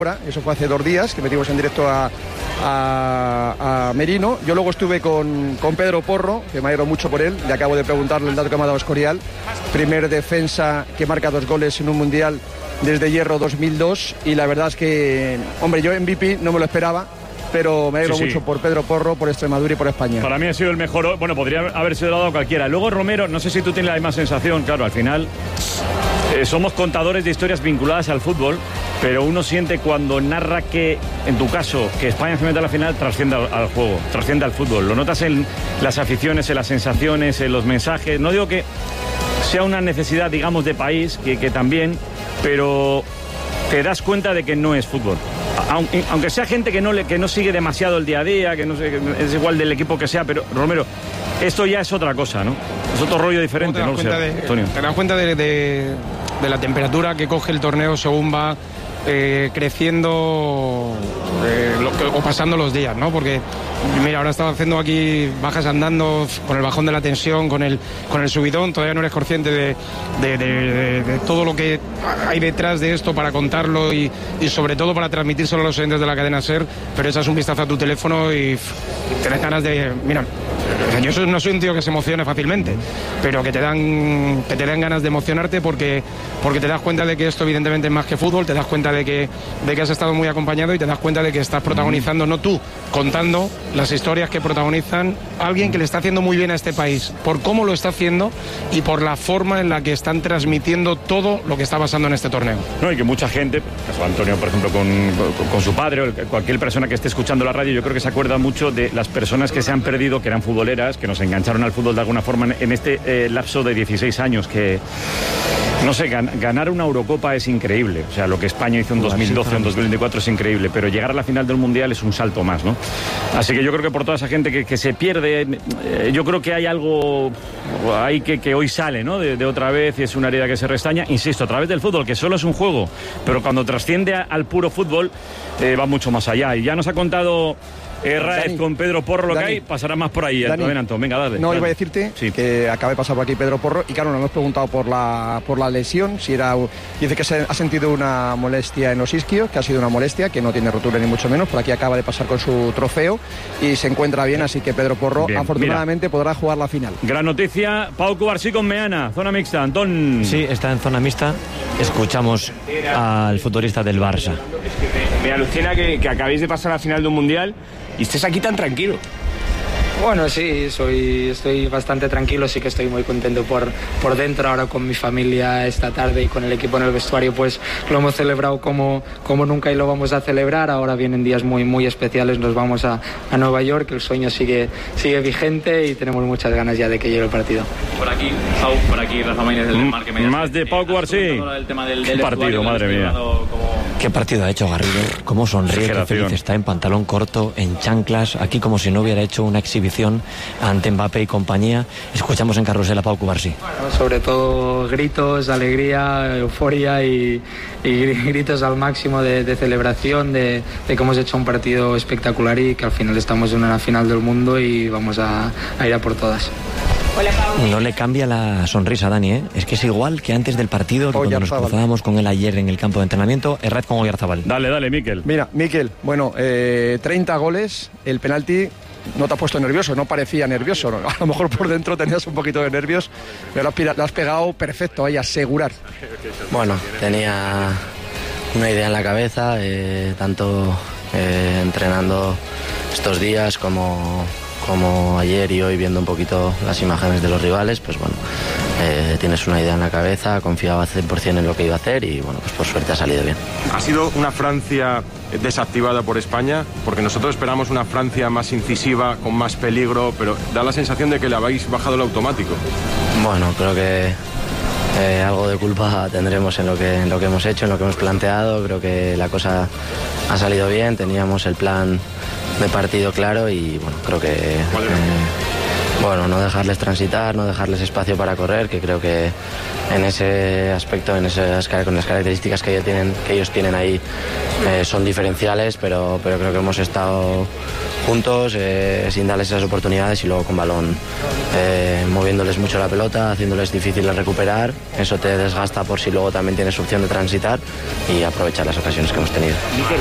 Eso fue hace 2 días que metimos en directo a Merino. Yo luego estuve con Pedro Porro, que me alegro mucho por él. Le acabo de preguntarle el dato que me ha dado Escorial. Primer defensa que marca 2 goles en un mundial desde Hierro 2002. Y la verdad es que, hombre, yo MVP no me lo esperaba, pero me alegro mucho por Pedro Porro, por Extremadura y por España. Para mí ha sido el mejor. Bueno, podría haber sido dado a cualquiera. Luego Romero, no sé si tú tienes la misma sensación. Claro, al final somos contadores de historias vinculadas al fútbol, pero uno siente cuando narra que, en tu caso, que España se mete a la final, trasciende al juego, trasciende al fútbol. Lo notas en las aficiones, en las sensaciones, en los mensajes. No digo que sea una necesidad, digamos, de país, que también, pero te das cuenta de que no es fútbol. Aunque sea gente que no sigue demasiado el día a día, que no sé, es igual del equipo que sea, pero Romero, esto ya es otra cosa, ¿no? Es otro rollo diferente, ¿no? Te das cuenta de la temperatura que coge el torneo según va creciendo o pasando los días, ¿no? Porque mira, ahora estaba haciendo aquí bajas andando con el bajón de la tensión, con el subidón. Todavía no eres consciente de todo lo que hay detrás de esto para contarlo y sobre todo para transmitírselo a los oyentes de la cadena SER, pero echas un vistazo a tu teléfono y tienes ganas de... Mira, yo no soy un tío que se emocione fácilmente, pero que te dan ganas de emocionarte porque te das cuenta de que esto evidentemente es más que fútbol, te das cuenta de que has estado muy acompañado y te das cuenta de que estás protagonizando, no tú, contando las historias que protagonizan alguien que le está haciendo muy bien a este país, por cómo lo está haciendo y por la forma en la que están transmitiendo todo lo que está pasando en este torneo. No, y que mucha gente, caso Antonio, por ejemplo, con su padre o cualquier persona que esté escuchando la radio, yo creo que se acuerda mucho de las personas que se han perdido, que eran futboleras, que nos engancharon al fútbol de alguna forma en este lapso de 16 años, que... No sé, ganar una Eurocopa es increíble. O sea, lo que España hizo en 2012 o en 2024 es increíble, pero llegar a la final del Mundial es un salto más, ¿no? Así que yo creo que por toda esa gente que se pierde, yo creo que hay algo ahí que hoy sale, ¿no? De otra vez, y es una herida que se restaña, insisto, a través del fútbol, que solo es un juego, pero cuando trasciende al puro fútbol, va mucho más allá. Y ya nos ha contado... Raez con Pedro Porro, lo que hay, pasará más por ahí. Ven, Antón, venga, dale. No, iba a decirte que acaba de pasar por aquí Pedro Porro y claro, nos hemos preguntado por la lesión, si era... Dice que ha sentido una molestia en los isquios, que ha sido una molestia, que no tiene rotura ni mucho menos. Por aquí acaba de pasar con su trofeo y se encuentra bien, así que Pedro Porro afortunadamente podrá jugar la final. Gran noticia, Pau Cubarsí con Meana, zona mixta, Antón. Sí, está en zona mixta. Escuchamos al futbolista del Barça. Me alucina que acabéis de pasar a la final de un mundial y estés aquí tan tranquilo. Bueno, sí, estoy bastante tranquilo, sí que estoy muy contento por dentro. Ahora con mi familia esta tarde y con el equipo en el vestuario, pues lo hemos celebrado como nunca y lo vamos a celebrar. Ahora vienen días muy, muy especiales, nos vamos a Nueva York, el sueño sigue vigente y tenemos muchas ganas ya de que llegue el partido. Por aquí, Pau, por aquí Rafa Maínez del Marque Media. Más de Pau Cubarsí. Qué partido, madre mía. Qué partido ha hecho Garrido, cómo sonríe, qué feliz está en pantalón corto, en chanclas, aquí como si no hubiera hecho una exhibición ante Mbappé y compañía. Escuchamos en Carrusel a Pau Cubarsí. Bueno, sobre todo gritos, alegría, euforia y gritos al máximo de celebración, de que hemos hecho un partido espectacular y que al final estamos en una final del mundo y vamos a ir a por todas. No le cambia la sonrisa a Dani, ¿eh? Es que es igual que antes del partido, que cuando nos cruzábamos con él ayer en el campo de entrenamiento. Raez con Oyarzabal. Dale, Miquel. Mira, Miquel, bueno, 30 goles, el penalti no te ha puesto nervioso, no parecía nervioso, ¿no? A lo mejor por dentro tenías un poquito de nervios, pero lo has pegado perfecto ahí, asegurar. Bueno, tenía una idea en la cabeza, tanto entrenando estos días como ayer y hoy viendo un poquito las imágenes de los rivales, pues bueno, tienes una idea en la cabeza, confiaba 100% en lo que iba a hacer y bueno, pues por suerte ha salido bien. Ha sido una Francia desactivada por España, porque nosotros esperamos una Francia más incisiva, con más peligro, pero da la sensación de que le habéis bajado el automático. Bueno, creo que algo de culpa tendremos en lo que hemos hecho, en lo que hemos planteado. Creo que la cosa ha salido bien, teníamos el plan de partido claro y bueno, creo que Bueno, no dejarles transitar, no dejarles espacio para correr, que creo que en ese aspecto, con las características que ellos tienen ahí, son diferenciales, pero creo que hemos estado juntos, sin darles esas oportunidades y luego con balón, moviéndoles mucho la pelota, haciéndoles difícil de recuperar. Eso te desgasta por si luego también tienes opción de transitar y aprovechar las ocasiones que hemos tenido.